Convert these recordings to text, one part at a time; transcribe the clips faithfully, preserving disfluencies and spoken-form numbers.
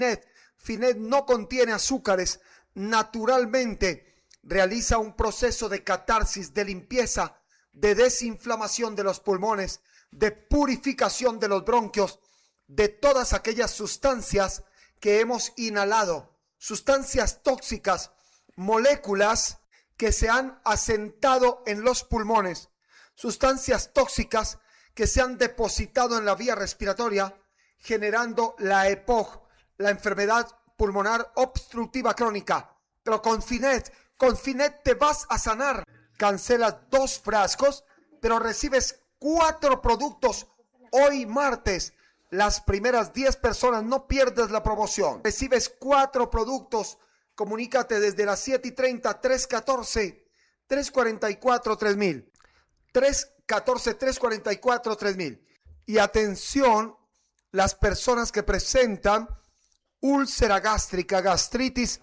Finet no contiene azúcares, naturalmente realiza un proceso de catarsis, de limpieza, de desinflamación de los pulmones, de purificación de los bronquios, de todas aquellas sustancias que hemos inhalado, sustancias tóxicas, moléculas que se han asentado en los pulmones, sustancias tóxicas que se han depositado en la vía respiratoria, generando la E P O C, la enfermedad pulmonar obstructiva crónica. Pero con Finet, con Finet te vas a sanar. Cancelas dos frascos, pero recibes cuatro productos hoy martes. Las primeras diez personas, no pierdas la promoción. Recibes cuatro productos. Comunícate desde las siete y treinta, tres catorce, tres cuarenta y cuatro, tres mil. tres catorce, tres cuarenta y cuatro, tres mil. Y atención, las personas que presentan úlcera gástrica, gastritis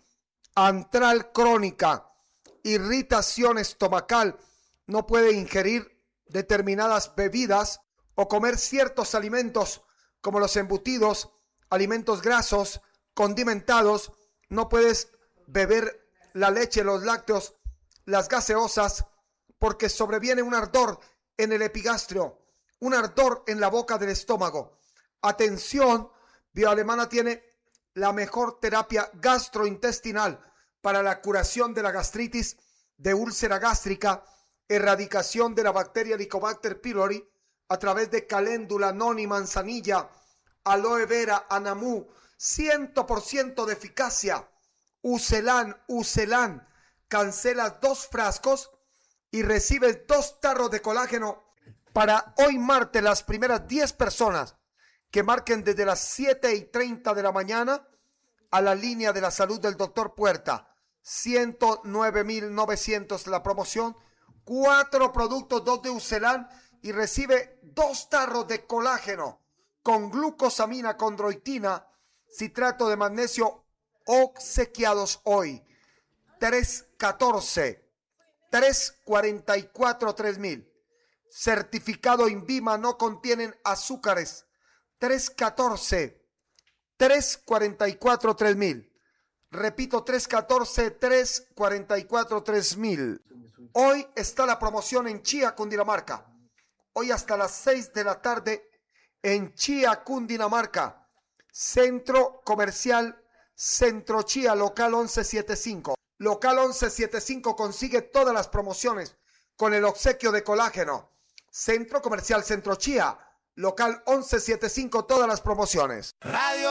antral crónica, irritación estomacal, no puede ingerir determinadas bebidas o comer ciertos alimentos como los embutidos, alimentos grasos, condimentados, no puedes beber la leche, los lácteos, las gaseosas, porque sobreviene un ardor en el epigastrio, un ardor en la boca del estómago. Atención, Bioalemana tiene la mejor terapia gastrointestinal para la curación de la gastritis, de úlcera gástrica, erradicación de la bacteria Helicobacter pylori a través de caléndula, noni, manzanilla, aloe vera, anamú, cien por ciento de eficacia. Ucelán, Ucelán, cancelas dos frascos y recibes dos tarros de colágeno para hoy martes. Las primeras diez personas que marquen desde las siete y treinta de la mañana a la línea de la salud del doctor Puerta, ciento nueve mil novecientos la promoción, cuatro productos, dos de Ucelán y recibe dos tarros de colágeno con glucosamina, condroitina, citrato de magnesio obsequiados hoy. tres catorce, tres cuarenta y cuatro, tres mil. Certificado INVIMA, no contienen azúcares. tres catorce, tres cuarenta y cuatro, tres mil. Repito, tres catorce, tres cuarenta y cuatro, tres mil. Hoy está la promoción en Chía, Cundinamarca. Hoy hasta las seis de la tarde en Chía, Cundinamarca. Centro Comercial Centro Chía, local once setenta y cinco. Local once setenta y cinco consigue todas las promociones con el obsequio de colágeno. Centro Comercial Centro Chía, local once setenta y cinco, todas las promociones. Radio